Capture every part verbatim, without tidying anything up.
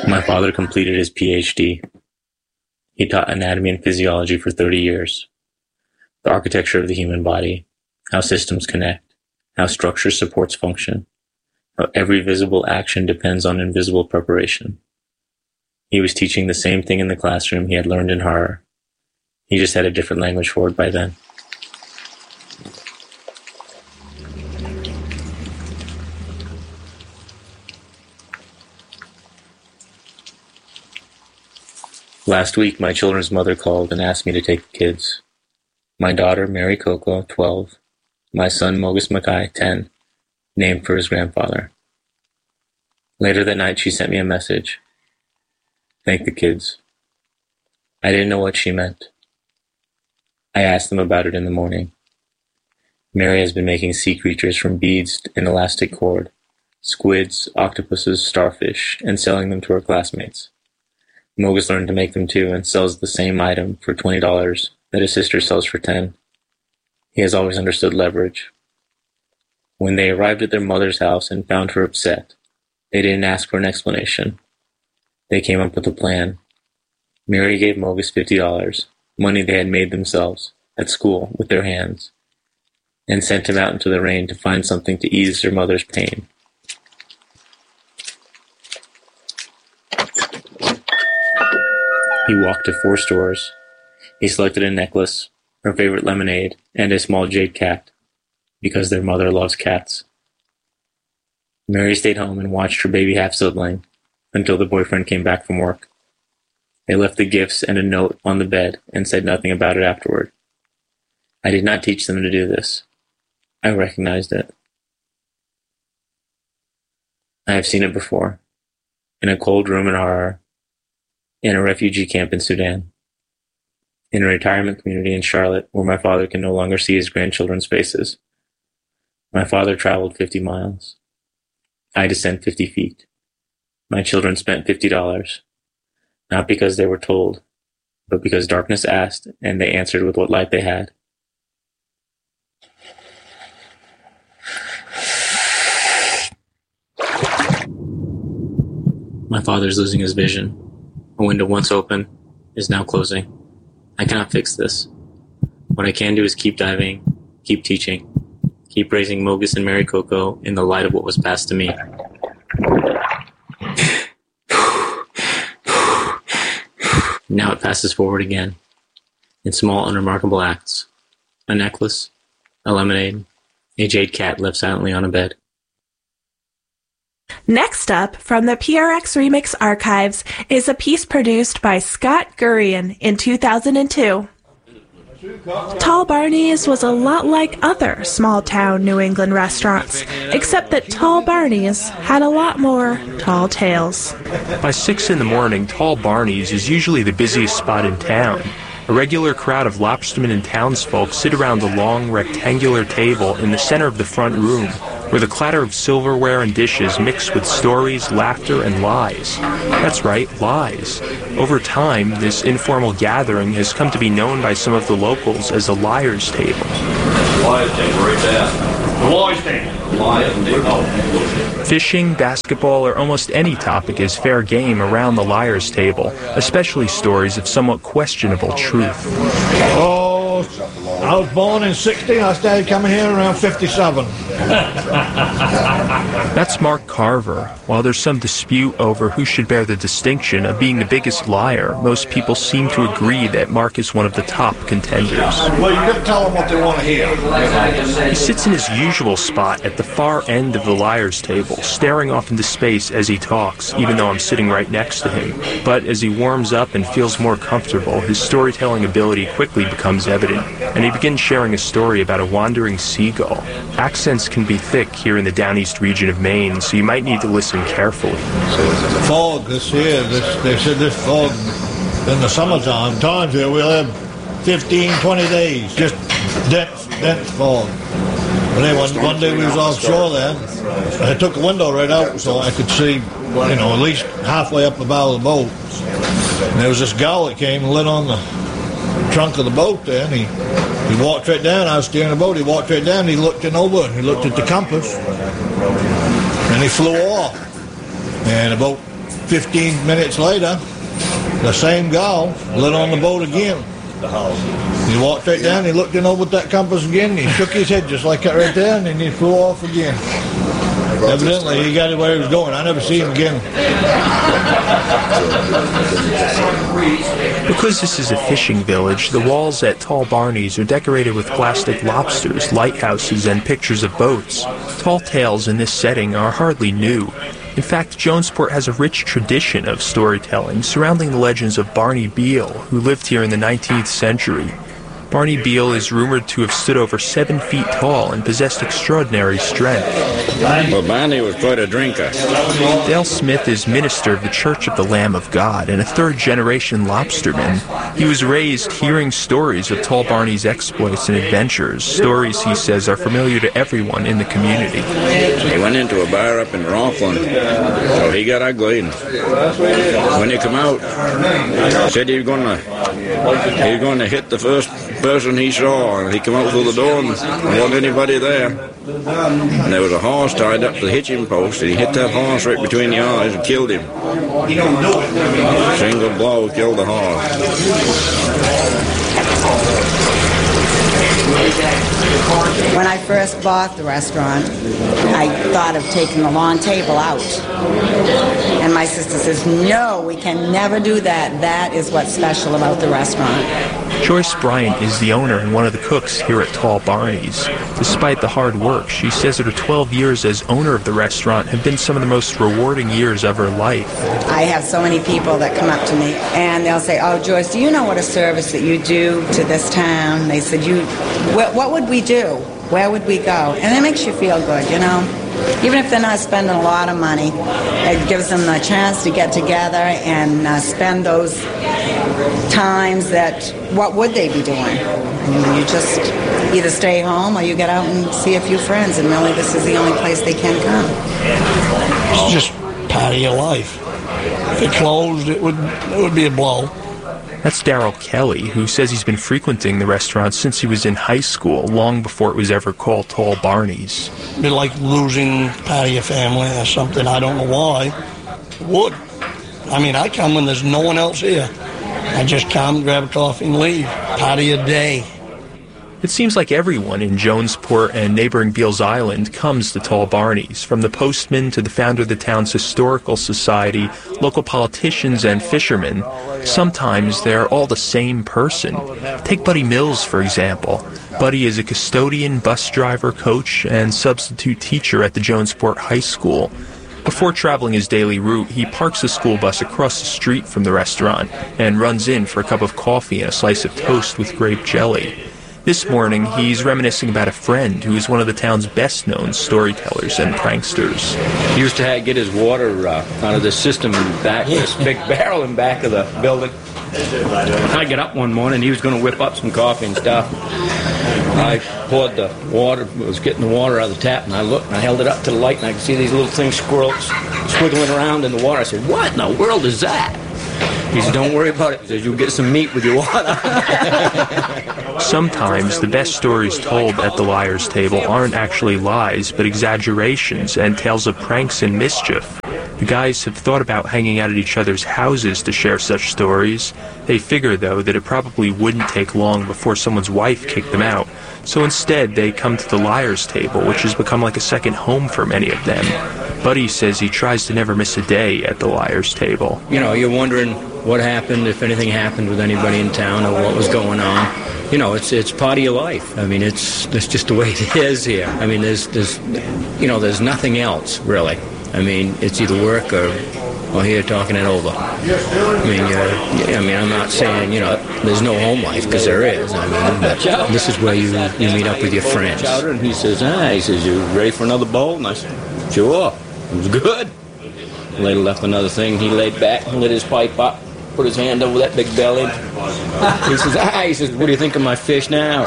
My father completed his P H D. He taught anatomy and physiology for thirty years. The architecture of the human body, how systems connect, how structure supports function, how every visible action depends on invisible preparation. He was teaching the same thing in the classroom he had learned in horror. He just had a different language for it by then. Last week, my children's mother called and asked me to take the kids. My daughter, Mary Coco, twelve. My son, Mogus Mackay, ten, named for his grandfather. Later that night, she sent me a message. Thank the kids. I didn't know what she meant. I asked them about it in the morning. Mary has been making sea creatures from beads and elastic cord, squids, octopuses, starfish, and selling them to her classmates. Mogus learned to make them too and sells the same item for twenty dollars that his sister sells for ten dollars. He has always understood leverage. When they arrived at their mother's house and found her upset, they didn't ask for an explanation. They came up with a plan. Mary gave Mogus fifty dollars, money they had made themselves, at school, with their hands, and sent him out into the rain to find something to ease their mother's pain. He walked to four stores. He selected a necklace, her favorite lemonade, and a small jade cat, because their mother loves cats. Mary stayed home and watched her baby half-sibling until the boyfriend came back from work. They left the gifts and a note on the bed and said nothing about it afterward. I did not teach them to do this. I recognized it. I have seen it before, in a cold room in horror, in a refugee camp in Sudan, in a retirement community in Charlotte where my father can no longer see his grandchildren's faces. My father traveled fifty miles. I descend fifty feet. My children spent fifty dollars, not because they were told, but because darkness asked and they answered with what light they had. My father's losing his vision. A window once open is now closing. I cannot fix this. What I can do is keep diving, keep teaching, keep raising Mogus and Mary Coco in the light of what was passed to me. Now it passes forward again, in small, unremarkable acts. A necklace, a lemonade, a jade cat left silently on a bed. Next up, from the P R X Remix archives, is a piece produced by Scott Gurian in two thousand two. Tall Barney's was a lot like other small-town New England restaurants, except that Tall Barney's had a lot more tall tales. By six in the morning, Tall Barney's is usually the busiest spot in town. A regular crowd of lobstermen and townsfolk sit around the long, rectangular table in the center of the front room, where the clatter of silverware and dishes mix with stories, laughter, and lies. That's right, lies. Over time, this informal gathering has come to be known by some of the locals as the Liars' Table. Liars' Table, right there. The Liars' Table. Liars' Table. Fishing, basketball, or almost any topic is fair game around the Liars' Table, especially stories of somewhat questionable truth. Oh, I was born in sixty, I started coming here around fifty-seven. That's Mark Carver. While there's some dispute over who should bear the distinction of being the biggest liar, most people seem to agree that Mark is one of the top contenders. Well, you gotta tell them what they want to hear. He sits in his usual spot at the far end of the Liars' Table, staring off into space as he talks, even though I'm sitting right next to him. But as he warms up and feels more comfortable, his storytelling ability quickly becomes evident, and he begins sharing a story about a wandering seagull. Accents can be thick here in the down-east region of Maine, so you might need to listen carefully. Fog this year, this, they said this fog in the summertime, times here we'll have fifteen, twenty days, just dense, dense fog. But anyway, one, one day we was offshore there, I took the window right out so I could see, you know, at least halfway up the bow of the boat. And there was this guy that came and lit on the trunk of the boat there, and he, he walked right down. I was steering the boat. He walked right down, and he looked in over, and he looked at the compass, and he flew off. And the boat fifteen minutes later, the same gal lit on the boat again. He walked right down, he looked in over at that compass again, he shook his head just like that right there, and then he flew off again. Evidently, he got it where he was going. I never see him again. Because this is a fishing village, the walls at Tall Barney's are decorated with plastic lobsters, lighthouses, and pictures of boats. Tall tales in this setting are hardly new. In fact, Jonesport has a rich tradition of storytelling surrounding the legends of Barney Beale, who lived here in the nineteenth century. Barney Beale is rumored to have stood over seven feet tall and possessed extraordinary strength. Well, Barney was quite a drinker. Dale Smith is minister of the Church of the Lamb of God and a third-generation lobsterman. He was raised hearing stories of Tall Barney's exploits and adventures, stories he says are familiar to everyone in the community. He went into a bar up in Rockland, so he got ugly, and when he come out, said he was going to he was going to hit the first person he saw, and he come out through the door and there wasn't anybody there. And there was a horse tied up to the hitching post, and he hit that horse right between the eyes and killed him. Single blow killed the horse. When I first bought the restaurant, I thought of taking the long table out. And my sister says, no, we can never do that. That is what's special about the restaurant. Joyce Bryant is the owner and one of the cooks here at Tall Barney's. Despite the hard work, she says that her twelve years as owner of the restaurant have been some of the most rewarding years of her life. I have so many people that come up to me and they'll say, oh, Joyce, do you know what a service that you do to this town? They said, "You, what, what would we do? Where would we go?" And it makes you feel good, you know? Even if they're not spending a lot of money, it gives them a chance to get together and uh, spend those times that, what would they be doing? I mean, you just either stay home or you get out and see a few friends, and really this is the only place they can come. It's just part of your life. If it closed, it would, it would be a blow. That's Darrell Kelly, who says he's been frequenting the restaurant since he was in high school, long before it was ever called Tall Barney's. It'd be like losing part of your family or something. I don't know why. It would. I mean, I come when there's no one else here. I just come, grab a coffee, and leave. Part of your day. It seems like everyone in Jonesport and neighboring Beals Island comes to Tall Barney's, from the postman to the founder of the town's historical society, local politicians and fishermen. Sometimes they're all the same person. Take Buddy Mills, for example. Buddy is a custodian, bus driver, coach, and substitute teacher at the Jonesport High School. Before traveling his daily route, he parks the school bus across the street from the restaurant and runs in for a cup of coffee and a slice of toast with grape jelly. This morning, he's reminiscing about a friend who is one of the town's best-known storytellers and pranksters. He used to have, get his water uh, out of the system in back, this big barrel in back of the building. I get up one morning, he was going to whip up some coffee and stuff. I poured the water, was getting the water out of the tap, and I looked and I held it up to the light, and I could see these little things squirrels squiggling around in the water. I said, "What in the world is that?" He said, "Don't worry about it." He says, "You'll get some meat with your water." Sometimes the best stories told at the liar's table aren't actually lies, but exaggerations and tales of pranks and mischief. The guys have thought about hanging out at each other's houses to share such stories. They figure, though, that it probably wouldn't take long before someone's wife kicked them out. So instead, they come to the liar's table, which has become like a second home for many of them. Buddy says he tries to never miss a day at the liar's table. You know, you're wondering what happened, if anything happened with anybody in town or what was going on. You know, it's it's part of your life. I mean, it's it's just the way it is here. I mean, there's there's you know, there's nothing else really. I mean, it's either work or or here talking it over. I mean, you're, I mean, I'm not saying, you know, there's no home life, because there is. I mean, but this is where you you meet up with your friends. And he says, "Ah," he says, "You ready for another bowl?" And I said, "Sure." It was good. Later left another thing. He laid back and lit his pipe up, put his hand over that big belly. He says, "Ah," he says, "What do you think of my fish now?"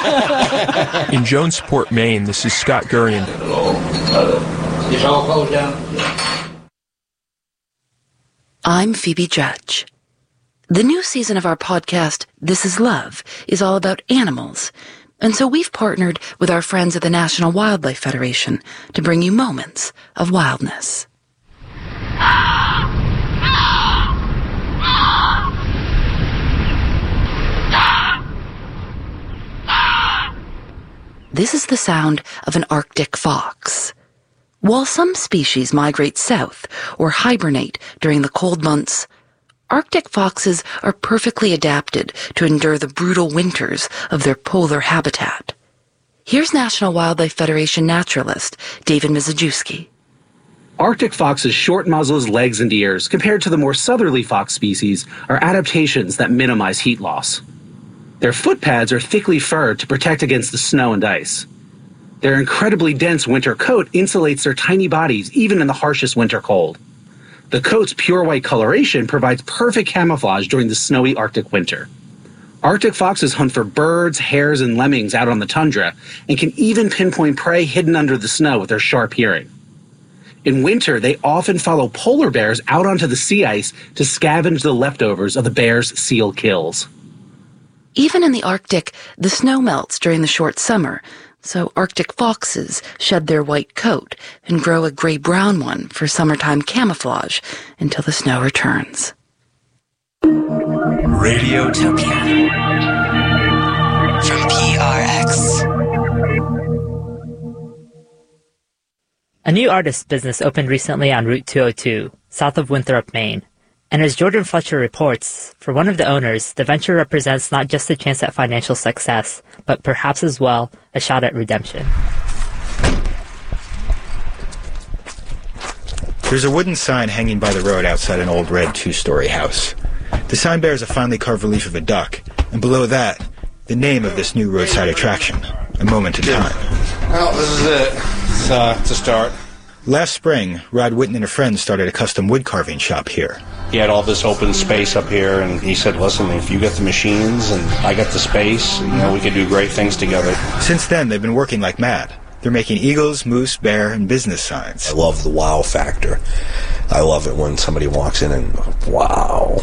In Jonesport, Maine, this is Scott Gurian. It's all closed down. I'm Phoebe Judge. The new season of our podcast, This Is Love, is all about animals. And so we've partnered with our friends at the National Wildlife Federation to bring you moments of wildness. this is the sound of an Arctic fox. While some species migrate south or hibernate during the cold months, Arctic foxes are perfectly adapted to endure the brutal winters of their polar habitat. Here's National Wildlife Federation naturalist David Mizejewski. Arctic foxes' short muzzles, legs, and ears, compared to the more southerly fox species, are adaptations that minimize heat loss. Their foot pads are thickly furred to protect against the snow and ice. Their incredibly dense winter coat insulates their tiny bodies even in the harshest winter cold. The coat's pure white coloration provides perfect camouflage during the snowy Arctic winter. Arctic foxes hunt for birds, hares, and lemmings out on the tundra and can even pinpoint prey hidden under the snow with their sharp hearing. In winter, they often follow polar bears out onto the sea ice to scavenge the leftovers of the bear's seal kills. Even in the Arctic, the snow melts during the short summer, so Arctic foxes shed their white coat and grow a gray-brown one for summertime camouflage until the snow returns. Radiotopia from P R X. A new artist business opened recently on Route two oh two, south of Winthrop, Maine. And as Jordan Fletcher reports, for one of the owners, the venture represents not just a chance at financial success, but perhaps as well a shot at redemption. There's a wooden sign hanging by the road outside an old red two-story house. The sign bears a finely carved relief of a duck, and below that, the name of this new roadside attraction, A Moment in Time. Well, this is it. It's, uh, it's a start. Last spring, Rod Whitten and a friend started a custom wood carving shop here. He had all this open space up here, and he said, listen, if you get the machines and I got the space, you know, we could do great things together. Since then, they've been working like mad. They're making eagles, moose, bear, and business signs. I love the wow factor. I love it when somebody walks in and, wow,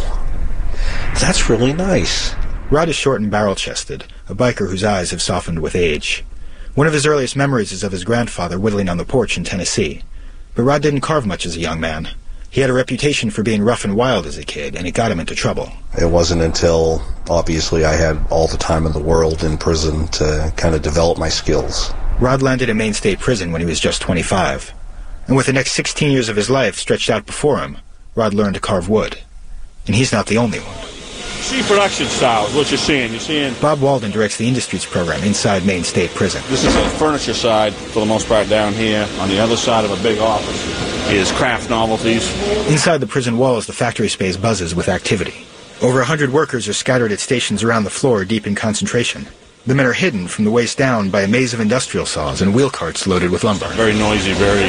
that's really nice. Rod is short and barrel-chested, a biker whose eyes have softened with age. One of his earliest memories is of his grandfather whittling on the porch in Tennessee. But Rod didn't carve much as a young man. He had a reputation for being rough and wild as a kid, and it got him into trouble. It wasn't until, obviously, I had all the time in the world in prison to kind of develop my skills. Rod landed in Maine State Prison when he was just twenty-five. And with the next sixteen years of his life stretched out before him, Rod learned to carve wood. And he's not the only one. See production style is what you're seeing. You're seeing... Bob Walden directs the Industries program inside Maine State Prison. This is the furniture side, for the most part, down here. On the other side of a big office is craft novelties. Inside the prison walls, the factory space buzzes with activity. Over a hundred workers are scattered at stations around the floor, deep in concentration. The men are hidden from the waist down by a maze of industrial saws and wheel carts loaded with lumber. Very noisy, very,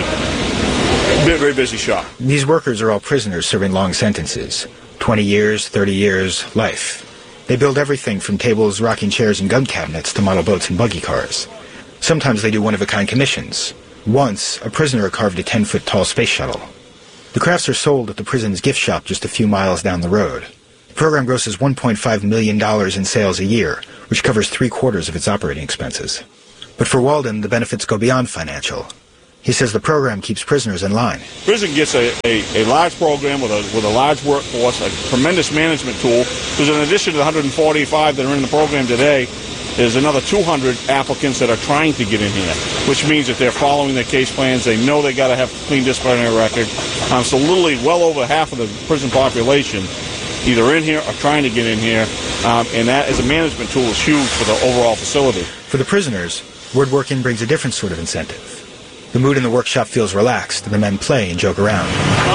very busy shop. These workers are all prisoners serving long sentences. Twenty years, thirty years, life. They build everything from tables, rocking chairs, and gun cabinets to model boats and buggy cars. Sometimes they do one-of-a-kind commissions. Once, a prisoner carved a ten-foot-tall space shuttle. The crafts are sold at the prison's gift shop just a few miles down the road. The program grosses one point five million dollars in sales a year, which covers three-quarters of its operating expenses. But for Walden, the benefits go beyond financial. He says the program keeps prisoners in line. Prison gets a, a, a large program with a with a large workforce, a tremendous management tool, because in addition to the one hundred forty-five that are in the program today, there's another two hundred applicants that are trying to get in here, which means that they're following their case plans. They know they got to have a clean disciplinary record. Um, so literally well over half of the prison population either in here or trying to get in here, um, and that as a management tool is huge for the overall facility. For the prisoners, woodworking brings a different sort of incentive. The mood in the workshop feels relaxed, and the men play and joke around.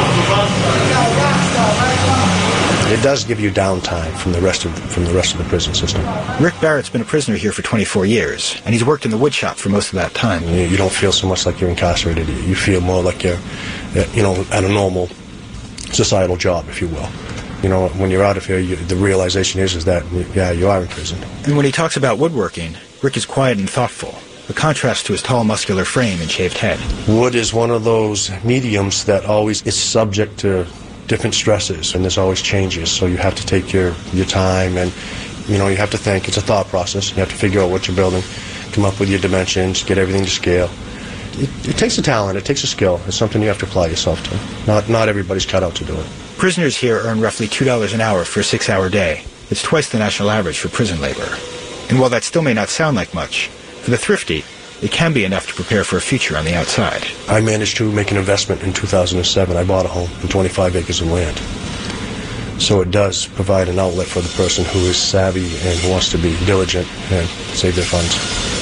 It does give you downtime from the rest of the, from the rest of the prison system. Rick Barrett's been a prisoner here for twenty-four years, and he's worked in the wood shop for most of that time. You, you don't feel so much like you're incarcerated. You feel more like you're, you know, at a normal societal job, if you will. You know, when you're out of here, you, the realization is, is that, yeah, you are in prison. And when he talks about woodworking, Rick is quiet and thoughtful, a contrast to his tall, muscular frame and shaved head. Wood is one of those mediums that always is subject to different stresses, and there's always changes, so you have to take your, your time, and, you know, you have to think. It's a thought process. You have to figure out what you're building, come up with your dimensions, get everything to scale. It, it takes a talent. It takes a skill. It's something you have to apply yourself to. Not, not everybody's cut out to do it. Prisoners here earn roughly two dollars an hour for a six-hour day. It's twice the national average for prison labor. And while that still may not sound like much, for the thrifty, it can be enough to prepare for a future on the outside. I managed to make an investment in two thousand seven. I bought a home and twenty-five acres of land. So it does provide an outlet for the person who is savvy and wants to be diligent and save their funds.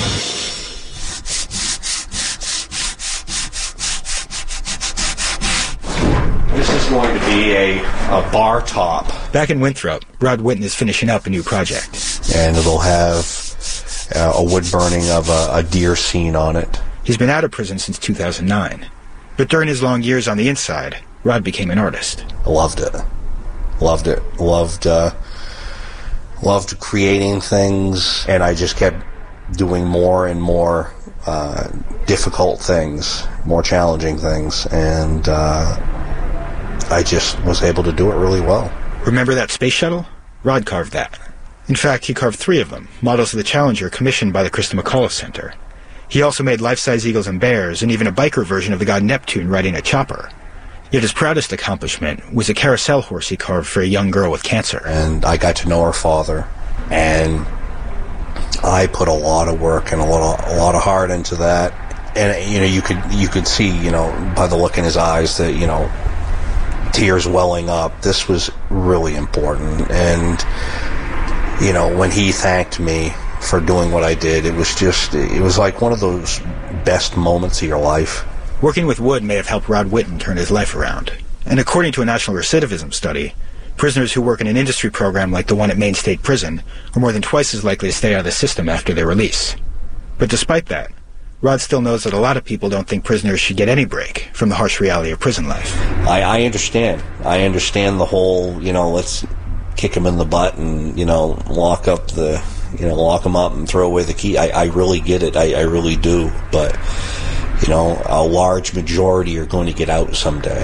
This is going to be a, a bar top. Back in Winthrop, Rod Whitten is finishing up a new project. And it'll have uh, a wood burning of a, a deer scene on it. He's been out of prison since two thousand nine. But during his long years on the inside, Rod became an artist. I loved it. Loved it. Loved, uh, loved creating things, and I just kept doing more and more uh, difficult things, more challenging things, and uh, I just was able to do it really well. Remember that space shuttle? Rod carved that. In fact, he carved three of them, models of the Challenger commissioned by the Christa McAuliffe Center. He also made life-size eagles and bears, and even a biker version of the god Neptune riding a chopper. Yet his proudest accomplishment was a carousel horse he carved for a young girl with cancer. And I got to know her father, and I put a lot of work and a lot of, a lot of heart into that. And, you know, you could, you could see, you know, by the look in his eyes that, you know, tears welling up. This was really important. And, you know, when he thanked me for doing what I did, it was just, it was like one of those best moments of your life. Working with wood may have helped Rod Whitten turn his life around. And according to a national recidivism study, prisoners who work in an industry program like the one at Maine State Prison are more than twice as likely to stay out of the system after their release. But despite that, Rod still knows that a lot of people don't think prisoners should get any break from the harsh reality of prison life. I, I understand. I understand the whole, you know, let's kick him in the butt and, you know, lock up the, you know, lock him up and throw away the key. I, I really get it. I, I really do. But, you know, a large majority are going to get out someday.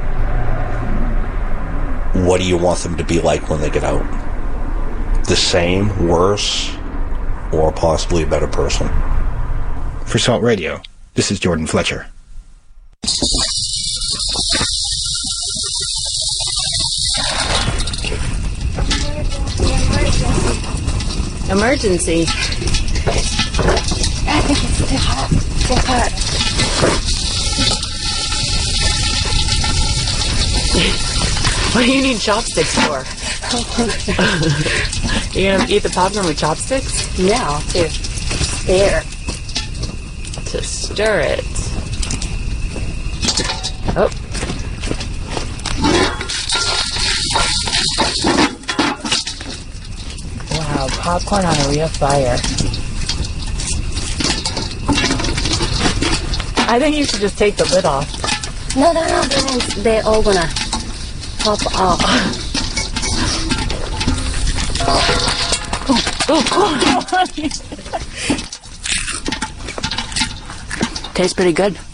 What do you want them to be like when they get out? The same, worse, or possibly a better person? For Salt Radio, this is Jordan Fletcher. Emergency. I think it's too hot. Too hot. What do you need chopsticks for? You gonna eat the popcorn with chopsticks? No, to stir. To stir it. Oh. Wow, popcorn on a real fire. I think you should just take the lid off. No, no, no, then they're all gonna pop off. Oh, oh, oh. Tastes pretty good.